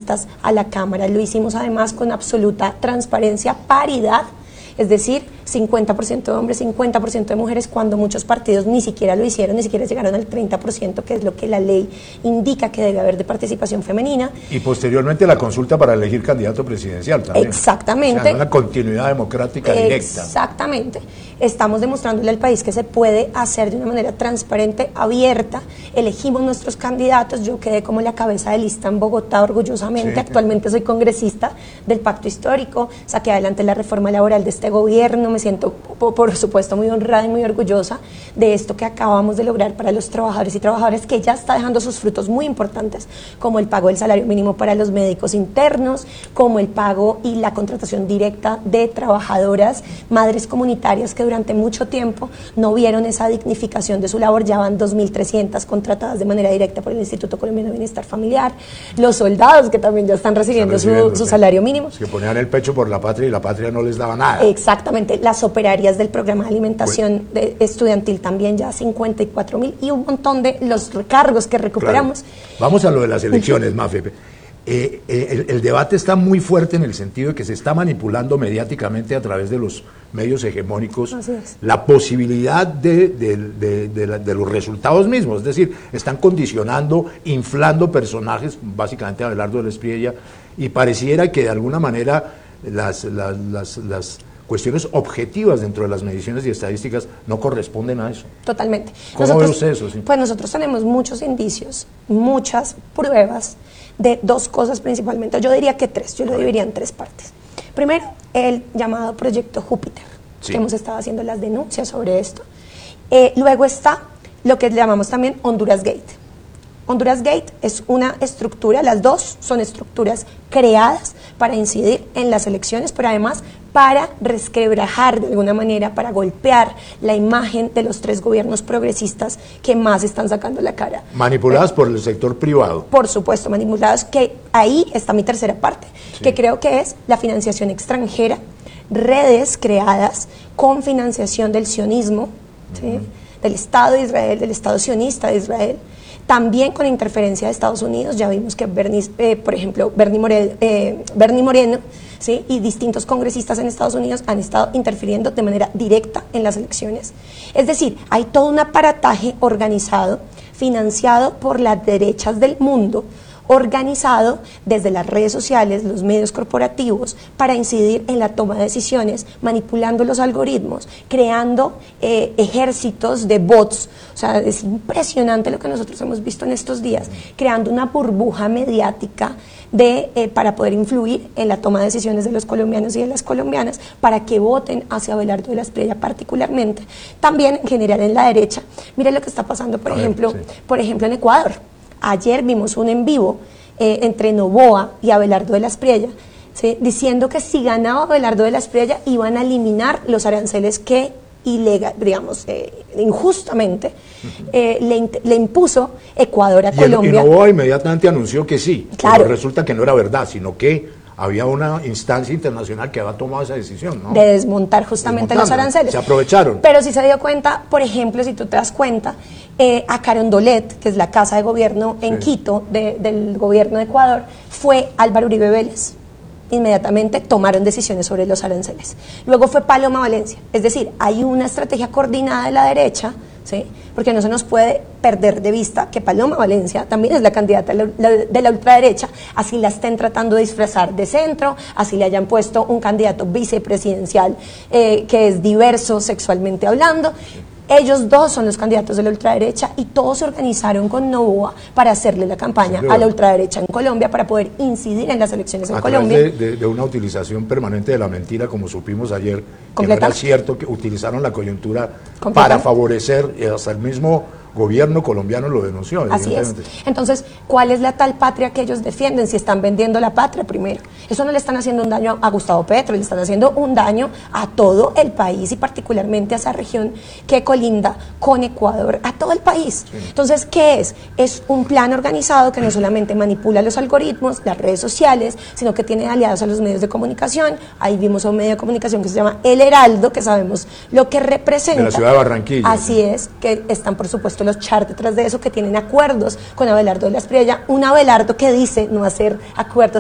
congresistas a la Cámara. Lo hicimos además con absoluta transparencia, paridad, es decir, 50% de hombres, 50% de mujeres, cuando muchos partidos ni siquiera lo hicieron, ni siquiera llegaron al 30%, que es lo que la ley indica que debe haber de participación femenina. Y posteriormente la consulta para elegir candidato presidencial también. Exactamente. O sea, una continuidad democrática directa. Exactamente. Estamos demostrándole al país que se puede hacer de una manera transparente, abierta. Elegimos nuestros candidatos. Yo quedé como la cabeza de lista en Bogotá, orgullosamente. Sí. Actualmente soy congresista del Pacto Histórico. Saqué adelante la reforma laboral de este gobierno. Me siento, por supuesto, muy honrada y muy orgullosa de esto que acabamos de lograr para los trabajadores y trabajadoras, que ya está dejando sus frutos muy importantes, como el pago del salario mínimo para los médicos internos, como el pago y la contratación directa de trabajadoras, madres comunitarias que durante mucho tiempo no vieron esa dignificación de su labor. Ya van 2.300 contratadas de manera directa por el Instituto Colombiano de Bienestar Familiar, los soldados que también ya están recibiendo su salario mínimo. Que ponían el pecho por la patria y la patria no les daba nada. Exactamente, las operarias del programa de alimentación estudiantil también ya 54.000 y un montón de los recargos que recuperamos. Claro. Vamos a lo de las elecciones, Mafe. El debate está muy fuerte en el sentido de que se está manipulando mediáticamente a través de los medios hegemónicos la posibilidad de los resultados mismos, es decir, están condicionando, inflando personajes, básicamente Abelardo de la Espriella, y pareciera que de alguna manera las cuestiones objetivas dentro de las mediciones y estadísticas no corresponden a eso. Totalmente. ¿Cómo ve usted eso? Sí. Pues nosotros tenemos muchos indicios, muchas pruebas de dos cosas principalmente. Yo diría que tres, yo lo dividiría en tres partes. Primero, el llamado Proyecto Júpiter, que hemos estado haciendo las denuncias sobre esto. Luego está lo que llamamos también Honduras Gate. Honduras Gate es una estructura, las dos son estructuras creadas para incidir en las elecciones, pero además para resquebrajar de alguna manera, para golpear la imagen de los tres gobiernos progresistas que más están sacando la cara. Manipuladas por el sector privado. Por supuesto, manipuladas, que ahí está mi tercera parte, que creo que es la financiación extranjera, redes creadas con financiación del sionismo, del Estado de Israel, del Estado sionista de Israel, también con interferencia de Estados Unidos. Ya vimos que por ejemplo, Bernie Moreno, ¿sí?, y distintos congresistas en Estados Unidos han estado interfiriendo de manera directa en las elecciones. Es decir, hay todo un aparataje organizado, financiado por las derechas del mundo, organizado desde las redes sociales, los medios corporativos, para incidir en la toma de decisiones, manipulando los algoritmos, creando ejércitos de bots. O sea, es impresionante lo que nosotros hemos visto en estos días, creando una burbuja mediática para poder influir en la toma de decisiones de los colombianos y de las colombianas, para que voten hacia Abelardo de la Espriella particularmente. También en general en la derecha. Mire lo que está pasando, por ejemplo, en Ecuador. Ayer vimos un en vivo entre Noboa y Abelardo de la Espriella, ¿sí?, diciendo que si ganaba Abelardo de la Espriella iban a eliminar los aranceles que injustamente le impuso Ecuador a Colombia. Y Noboa inmediatamente anunció que sí, claro, pero resulta que no era verdad, sino que había una instancia internacional que había tomado esa decisión, ¿no?, de desmontar justamente los aranceles. Se aprovecharon. Pero sí se dio cuenta, por ejemplo, si tú te das cuenta, a Carondelet, que es la casa de gobierno en Quito del gobierno de Ecuador, fue Álvaro Uribe Vélez. Inmediatamente tomaron decisiones sobre los aranceles. Luego fue Paloma Valencia. Es decir, hay una estrategia coordinada de la derecha, ¿sí?, porque no se nos puede perder de vista que Paloma Valencia también es la candidata de la ultraderecha, así la estén tratando de disfrazar de centro, así le hayan puesto un candidato vicepresidencial que es diverso sexualmente hablando. Ellos dos son los candidatos de la ultraderecha y todos se organizaron con Noboa para hacerle la campaña a la ultraderecha en Colombia, para poder incidir en las elecciones en Colombia. A través de una utilización permanente de la mentira, como supimos ayer, que no era cierto, que utilizaron la coyuntura para favorecer, hasta el mismo gobierno colombiano lo denunció. Así es. Entonces, ¿cuál es la tal patria que ellos defienden? Si están vendiendo la patria primero. Eso no le están haciendo un daño a Gustavo Petro, le están haciendo un daño a todo el país y particularmente a esa región que colinda con Ecuador, a todo el país. Entonces, ¿qué es? Es un plan organizado que no solamente manipula los algoritmos, las redes sociales, sino que tiene aliados a los medios de comunicación. Ahí vimos a un medio de comunicación que se llama El Heraldo, que sabemos lo que representa. De la ciudad de Barranquilla. Así es, que están por supuesto los char detrás de eso, que tienen acuerdos con Abelardo de la Espriella, un Abelardo que dice no hacer acuerdos